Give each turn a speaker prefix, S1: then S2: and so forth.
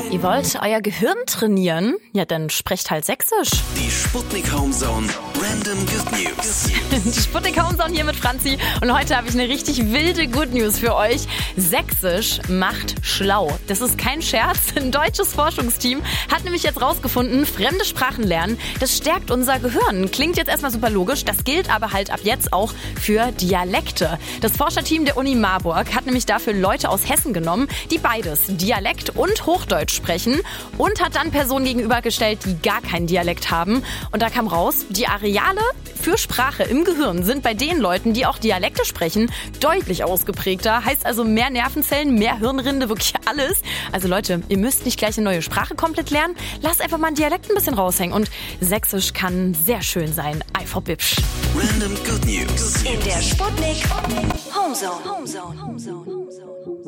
S1: Ihr wollt euer Gehirn trainieren? Ja, dann sprecht halt Sächsisch.
S2: Die Sputnik Homezone Random Good News.
S1: Die Sputnik Homezone hier mit Franzi. Und heute habe ich eine richtig wilde Good News für euch. Sächsisch macht schlau. Das ist kein Scherz. Ein deutsches Forschungsteam hat nämlich jetzt rausgefunden, fremde Sprachen lernen, das stärkt unser Gehirn. Klingt jetzt erstmal super logisch. Das gilt aber halt ab jetzt auch für Dialekte. Das Forscherteam der Uni Marburg hat nämlich dafür Leute aus Hessen genommen, die beides, Dialekt und Hochdeutsch sprechen, und hat dann Personen gegenübergestellt, die gar keinen Dialekt haben. Und da kam raus, die Areale für Sprache im Gehirn sind bei den Leuten, die auch Dialekte sprechen, deutlich ausgeprägter. Heißt also mehr Nervenzellen, mehr Hirnrinde, wirklich alles. Also Leute, ihr müsst nicht gleich eine neue Sprache komplett lernen. Lasst einfach mal einen Dialekt ein bisschen raushängen. Und Sächsisch kann sehr schön sein. Ei, Frau Bibsch.
S2: Random Good News.
S3: In der Sputnik Homezone.